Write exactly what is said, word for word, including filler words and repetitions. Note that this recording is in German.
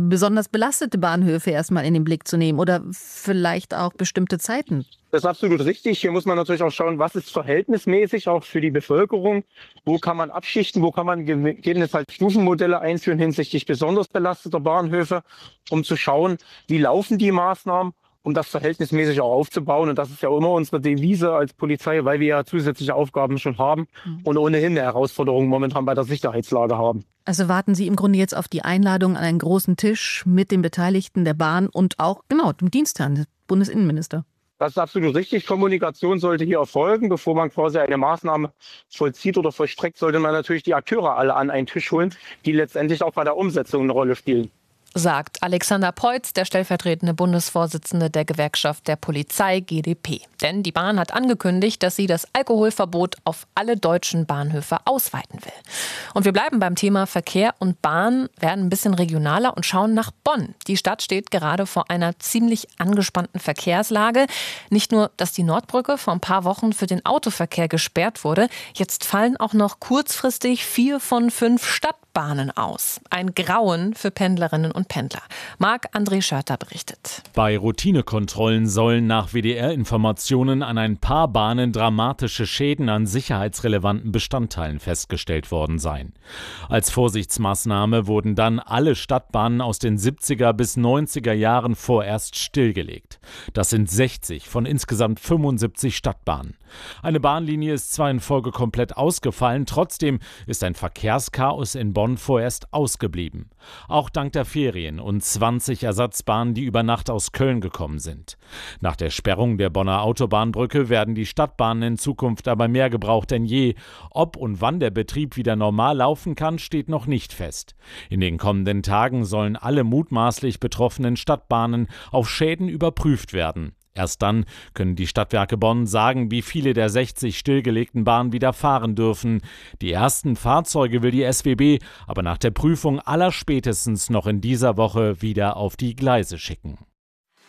besonders belastete Bahnhöfe erstmal in den Blick zu nehmen oder vielleicht auch bestimmte Zeiten. Das ist absolut richtig. Hier muss man natürlich auch schauen, was ist verhältnismäßig auch für die Bevölkerung. Wo kann man abschichten, wo kann man gegebenenfalls Stufenmodelle einführen hinsichtlich besonders belasteter Bahnhöfe, um zu schauen, wie laufen die Maßnahmen, um das verhältnismäßig auch aufzubauen. Und das ist ja immer unsere Devise als Polizei, weil wir ja zusätzliche Aufgaben schon haben und ohnehin eine Herausforderung momentan bei der Sicherheitslage haben. Also warten Sie im Grunde jetzt auf die Einladung an einen großen Tisch mit den Beteiligten der Bahn und auch genau dem Dienstherrn, des Bundesinnenminister. Das ist absolut richtig. Kommunikation sollte hier erfolgen. Bevor man quasi eine Maßnahme vollzieht oder vollstreckt, sollte man natürlich die Akteure alle an einen Tisch holen, die letztendlich auch bei der Umsetzung eine Rolle spielen. Sagt Alexander Peutz, der stellvertretende Bundesvorsitzende der Gewerkschaft der Polizei G D P. Denn die Bahn hat angekündigt, dass sie das Alkoholverbot auf alle deutschen Bahnhöfe ausweiten will. Und wir bleiben beim Thema Verkehr und Bahn, werden ein bisschen regionaler und schauen nach Bonn. Die Stadt steht gerade vor einer ziemlich angespannten Verkehrslage. Nicht nur, dass die Nordbrücke vor ein paar Wochen für den Autoverkehr gesperrt wurde, jetzt fallen auch noch kurzfristig vier von fünf Stadtbahnen aus. Ein Grauen für Pendlerinnen und Pendler. Marc-André Schörter berichtet. Bei Routinekontrollen sollen nach W D R-Informationen an ein paar Bahnen dramatische Schäden an sicherheitsrelevanten Bestandteilen festgestellt worden sein. Als Vorsichtsmaßnahme wurden dann alle Stadtbahnen aus den siebziger bis neunziger Jahren vorerst stillgelegt. Das sind sechzig von insgesamt fünfundsiebzig Stadtbahnen. Eine Bahnlinie ist zwar in Folge komplett ausgefallen, trotzdem ist ein Verkehrschaos in Bonn vorerst ausgeblieben. Auch dank der Ferien und zwanzig Ersatzbahnen, die über Nacht aus Köln gekommen sind. Nach der Sperrung der Bonner Autobahnbrücke werden die Stadtbahnen in Zukunft aber mehr gebraucht denn je. Ob und wann der Betrieb wieder normal laufen kann, steht noch nicht fest. In den kommenden Tagen sollen alle mutmaßlich betroffenen Stadtbahnen auf Schäden überprüft werden. Erst dann können die Stadtwerke Bonn sagen, wie viele der sechzig stillgelegten Bahnen wieder fahren dürfen. Die ersten Fahrzeuge will die S W B aber nach der Prüfung allerspätestens noch in dieser Woche wieder auf die Gleise schicken.